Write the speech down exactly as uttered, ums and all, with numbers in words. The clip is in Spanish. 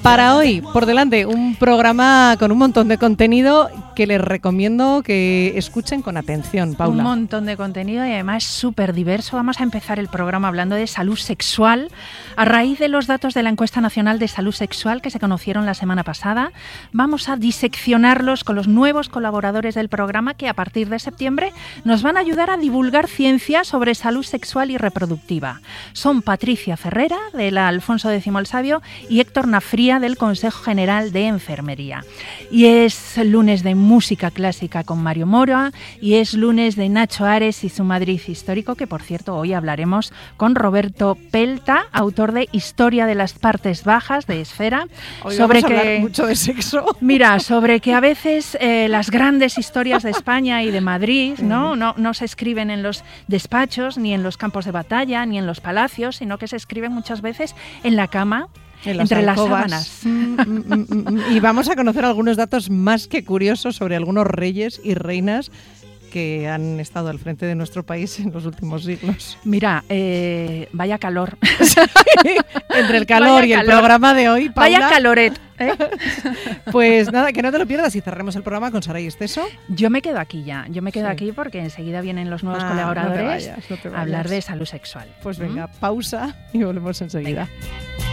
Para hoy, por delante, un programa con un montón de contenido que les recomiendo que escuchen con atención, Paula. Un montón de contenido y además súper diverso. Vamos a empezar el programa hablando de salud sexual. A raíz de los datos de la Encuesta Nacional de Salud Sexual que se conocieron la semana pasada, vamos a diseccionarlos con los nuevos colaboradores del programa que a partir de septiembre nos van a ayudar a divulgar ciencia sobre salud sexual y reproductiva. Son Patricia Ferrera, de la Alfonso X el Sabio, y Héctor Nafría, del Consejo General de Enfermería. Y es lunes de música clásica con Mario Mora y es lunes de Nacho Ares y su Madrid histórico, que por cierto hoy hablaremos con Roberto Pelta, autor de Historia de las partes bajas de Esfera. Hoy sobre vamos a hablar que, mucho de sexo. Mira, sobre que a veces eh, las grandes historias de España y de Madrid, ¿no? No, no se escriben en los despachos, ni en los campos de batalla, ni en los palacios, sino que se escriben muchas veces en la cama, en las entre alcobas. las sábanas. Mm, mm, mm, mm. Y vamos a conocer algunos datos más que curiosos sobre algunos reyes y reinas que han estado al frente de nuestro país en los últimos siglos. Mira, eh, vaya calor. Sí, entre el calor vaya y calor. El programa de hoy, Paula. Vaya caloret. ¿Eh? Pues nada, que no te lo pierdas y cerremos el programa con Saray Esteso. Yo me quedo aquí ya, yo me quedo sí. aquí porque enseguida vienen los nuevos ah, colaboradores no te vayas, no te vayas. a hablar de salud sexual. Pues venga, ¿Mm? pausa y volvemos enseguida. Venga.